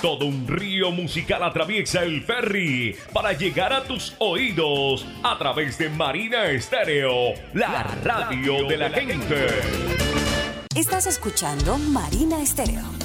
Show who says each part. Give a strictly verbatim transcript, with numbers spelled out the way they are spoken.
Speaker 1: Todo un río musical atraviesa el ferry para llegar a tus oídos a través de Marina Estéreo, la radio de la gente.
Speaker 2: Estás escuchando Marina Estéreo.